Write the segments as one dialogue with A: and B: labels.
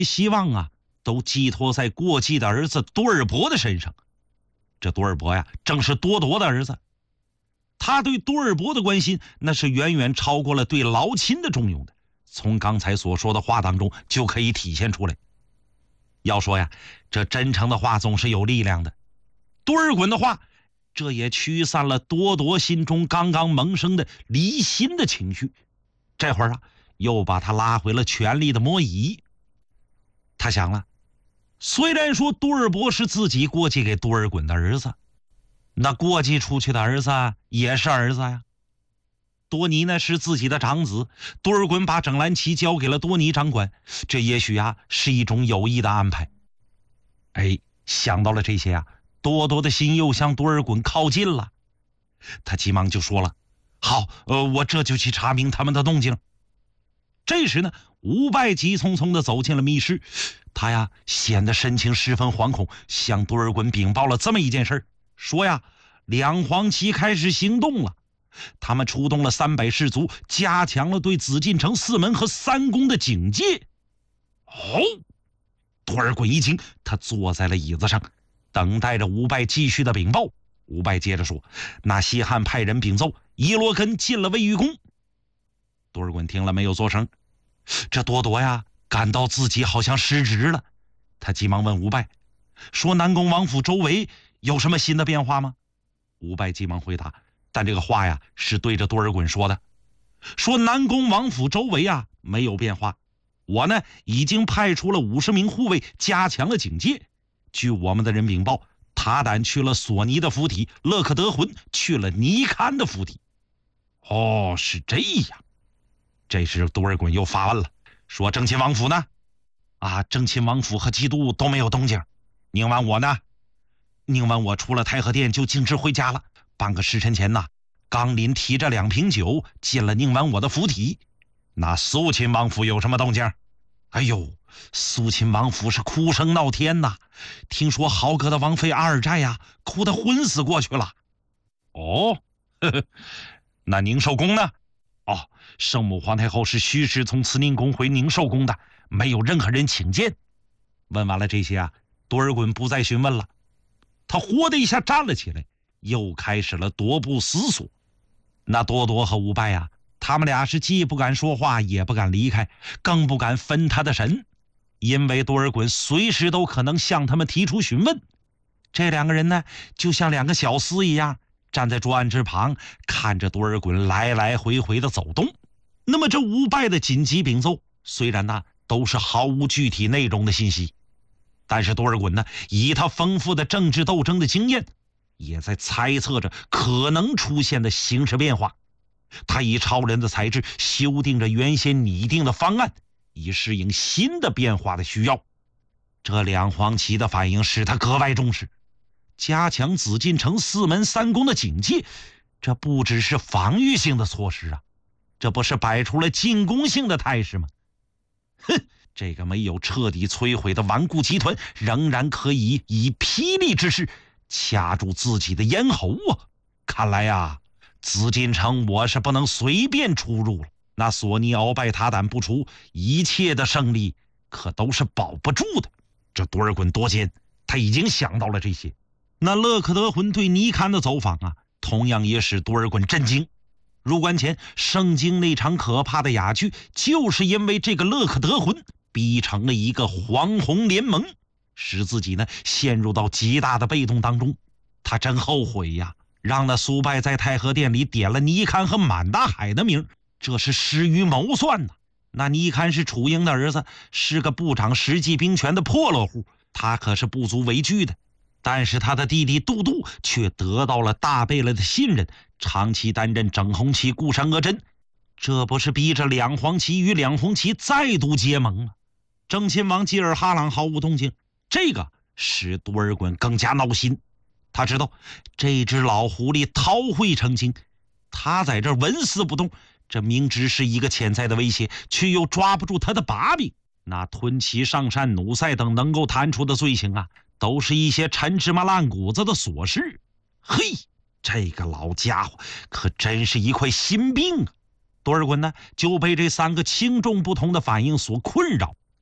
A: 希望啊都寄托在过继的儿子多尔伯的身上。这多尔伯呀，正是多铎的儿子，他对多尔伯的关心那是远远超过了对老亲的重用的，从刚才所说的话当中就可以体现出来。要说呀，这真诚的话总是有力量的。多尔衮的话，这也驱散了多铎心中刚刚萌生的离心的情绪，这会儿啊，又把他拉回了权力的魔椅。他想了，虽然说多尔伯是自己过继给多尔衮的儿子，那过继出去的儿子也是儿子呀。多尼呢是自己的长子，多尔衮把整蓝旗交给了多尼掌管，这也许啊是一种有意的安排。哎，想到了这些啊，多铎的心又向多尔衮靠近了。他急忙就说了：“好，我这就去查明他们的动静。”这时呢，吴拜急匆匆地走进了密室，他呀显得神情十分惶恐，向多尔衮禀报了这么一件事，说呀，两黄旗开始行动了。他们出动了300士卒，加强了对紫禁城4门和3宫的警戒。哦，多尔衮一惊，他坐在了椅子上，等待着吴拜继续的禀报。吴拜接着说：“那西汉派人禀奏，伊罗根进了卫御宫。”多尔衮听了没有作声。这多铎呀，感到自己好像失职了，他急忙问吴拜说：“南宫王府周围有什么新的变化吗？”吴拜急忙回答，但这个话呀是对着多尔衮说的，说南宫王府周围啊没有变化，我呢已经派出了50名护卫，加强了警戒。据我们的人禀报，塔胆去了索尼的府邸，勒克德浑去了尼堪的府邸。哦，是这样。这时多尔衮又发问了，说：“正亲王府呢？”啊，正亲王府和基督都没有动静。宁王我呢？宁王我出了太和殿就径直回家了。半个时辰前呐，刚林提着2瓶酒进了宁王我的府邸。那肃亲王府有什么动静？哎呦，肃亲王府是哭声闹天呐！听说豪格的王妃阿尔寨呀，哭得昏死过去了。哦，呵呵，那宁寿宫呢？哦，圣母皇太后是虚实从慈宁宫回宁寿宫的，没有任何人请见。问完了这些啊，多尔衮不再询问了，他豁的一下站了起来，又开始了踱步思索。那多铎和吴拜呀，他们俩是既不敢说话，也不敢离开，更不敢分他的神，因为多尔衮随时都可能向他们提出询问。这2个人呢，就像2个小厮一样，站在桌案之旁，看着多尔衮来来回回的走动。那么这吴拜的紧急禀奏，虽然呢都是毫无具体内容的信息，但是多尔衮呢，以他丰富的政治斗争的经验，也在猜测着可能出现的形势变化。他以超人的才智修订着原先拟定的方案，以适应新的变化的需要。这2黄旗的反应使他格外重视，加强紫禁城4门3宫的警戒，这不只是防御性的措施啊，这不是摆出了进攻性的态势吗？哼，这个没有彻底摧毁的顽固集团仍然可以以霹雳之势掐住自己的咽喉啊！看来呀，紫禁城我是不能随便出入了。那索尼鳌拜塔胆不除，一切的胜利可都是保不住的。这多尔衮多奸，他已经想到了这些。那勒克德浑对尼堪的走访啊，同样也使多尔衮震惊。入关前，圣经那场可怕的哑剧，就是因为这个勒克德浑逼成了一个黄红联盟，使自己呢陷入到极大的被动当中。他真后悔呀，让那苏拜在太和殿里点了尼堪和满大海的名，这是失于谋算呐。那尼堪是楚英的儿子，是个不掌实际兵权的破落户，他可是不足为惧的。但是他的弟弟杜度却得到了大贝勒的信任，长期担任整红旗固山额真，这不是逼着2黄旗与2红旗再度结盟吗？正亲王吉尔哈朗毫无动静，这个使多尔衮更加闹心。他知道这只老狐狸韬晦成精，他在这纹丝不动，这明知是一个潜在的威胁，却又抓不住他的把柄。那吞骑上山努塞等能够弹出的罪行啊，都是一些陈芝麻烂谷子的琐事。嘿，这个老家伙可真是一块心病啊！多尔衮呢就被这3个轻重不同的反应所困扰，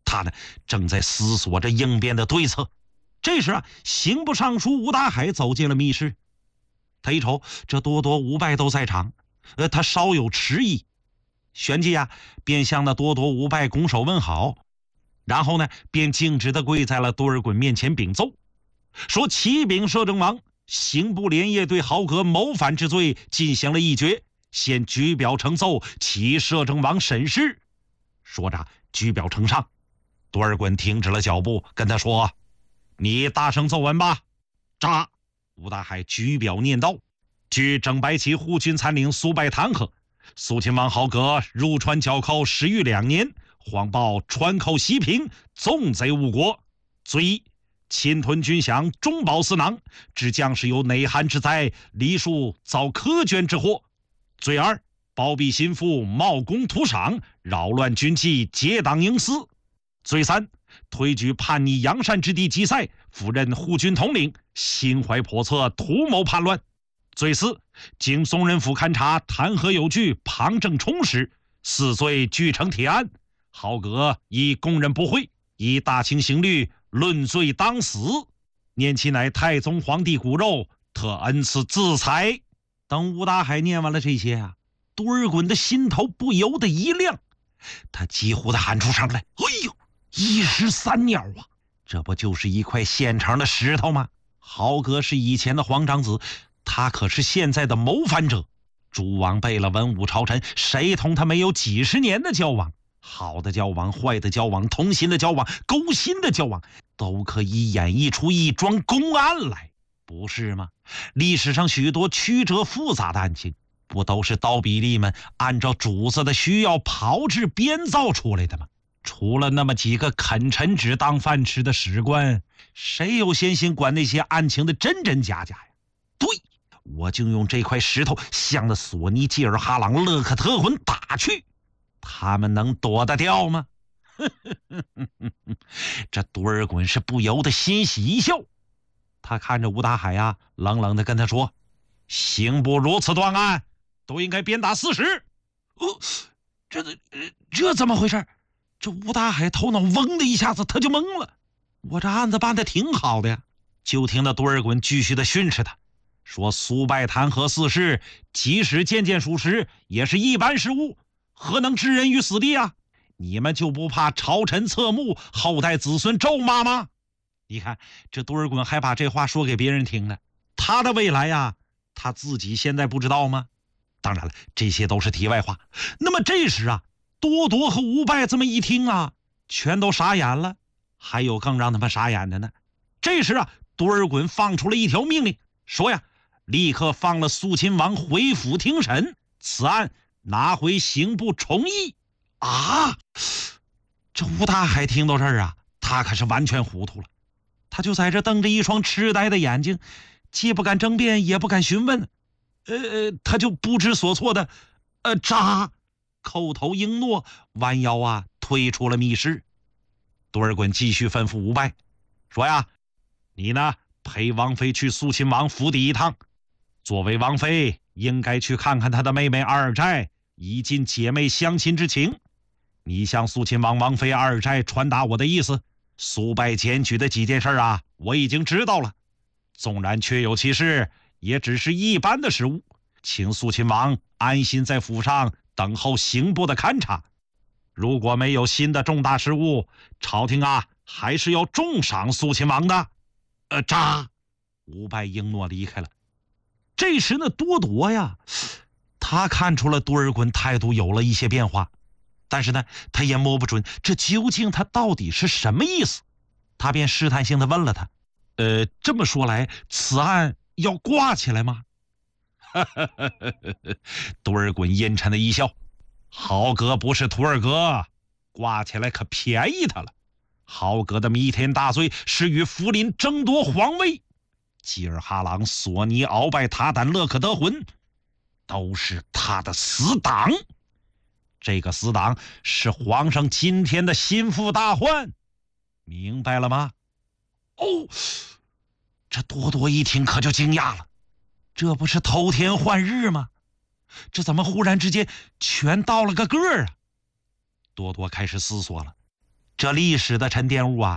A: 他呢正在思索着应变的对策。这时啊，刑部尚书吴大海走进了密室。他一瞅，这多铎、吴拜都在场，他稍有迟疑，旋即啊，便向那多铎、吴拜拱手问好，然后呢，便径直地跪在了多尔衮面前禀奏，说：“启禀摄政王，刑部连夜对豪格谋反之罪进行了议决，现举表呈奏，启摄政王审视。”说着，举表呈上。多尔衮停止了脚步，跟他说：“你大声奏文吧。”喳！吴大海举表念道：“据正白旗护军参领苏拜弹劾，肃亲王豪格入川剿寇10余2年，谎报川寇西平，纵贼误国。罪一，侵吞军饷，中饱私囊，致将士有内寒之灾，黎庶遭苛捐之祸。罪二，包庇心腹，冒功图赏，扰乱军纪，结党营私。罪三，推举叛逆扬善之地击塞，赴任护军统领，心怀叵测，图谋叛乱。罪四，经松仁府勘察，弹劾有据，旁证充实，四罪俱成铁案。豪格亦供认不讳，以大清刑律论罪当死。念其乃太宗皇帝骨肉，特恩赐自裁。”等吴大海念完了这些啊，多尔衮的心头不由得一亮，他几乎的喊出声来：“哎呦，一石三鸟啊！这不就是一块现成的石头吗？豪格是以前的皇长子，他可是现在的谋反者。诸王贝勒、文武朝臣，谁同他没有几十年的交往？好的交往，坏的交往，同心的交往，勾心的交往，都可以演绎出一桩公案来，不是吗？历史上许多曲折复杂的案情，不都是刀笔吏们按照主子的需要炮制编造出来的吗？除了那么几个啃臣纸当饭吃的史官，谁有闲心管那些案情的真真假假呀？对，我就用这块石头向那索尼、基尔哈朗、勒克特浑打去，他们能躲得掉吗？这多尔衮是不由得欣喜一笑，他看着吴大海呀，冷冷地跟他说：“刑部如此断案，都应该鞭打40。”这怎么回事？这吴大海头脑嗡的一下子他就懵了。我这案子办得挺好的呀。就听那多尔衮继续的训斥他，说：“苏拜弹劾4事，即使件件属实，也是一般事务，何能置人于死地啊？你们就不怕朝臣侧目，后代子孙咒骂吗？”你看这多尔衮还把这话说给别人听呢，他的未来呀，他自己现在不知道吗？当然了，这些都是题外话。那么这时啊，多铎和吴拜这么一听啊，全都傻眼了。还有更让他们傻眼的呢。这时啊，多尔衮放出了一条命令，说呀，立刻放了肃亲王回府听审，此案拿回刑部重议。啊！这吴大海听到这儿啊，他可是完全糊涂了。他就在这瞪着一双痴呆的眼睛，既不敢争辩，也不敢询问。他就不知所措的，喳，叩头应诺，弯腰啊，退出了密室。多尔衮继续吩咐吴拜，说呀，你呢，陪王妃去肃亲王府邸一趟。作为王妃，应该去看看他的妹妹阿尔斋，以尽姐妹相亲之情。你向肃亲王王妃阿尔斋传达我的意思，苏拜检举的几件事啊，我已经知道了。纵然确有其事，也只是一般的事务，请肃亲王安心在府上等候刑部的勘察。如果没有新的重大事务，朝廷啊还是要重赏肃亲王的。喳，吴拜应诺离开了。这时呢，多铎呀，他看出了多尔衮态度有了一些变化，但是呢，他也摸不准这究竟他到底是什么意思。他便试探性的问了他：这么说来，此案要挂起来吗？多尔衮阴沉的一笑：豪格不是图尔格，挂起来可便宜他了。豪格的弥天大罪是与福临争夺皇位，基尔哈朗、索尼、鳌拜、塔胆、勒克德浑都是他的死党。这个死党是皇上今天的心腹大患，明白了吗？这多铎一听可就惊讶了，这不是偷天换日吗？这怎么忽然之间全到了个个儿啊？多铎开始思索了， 这历史的沉淀物啊，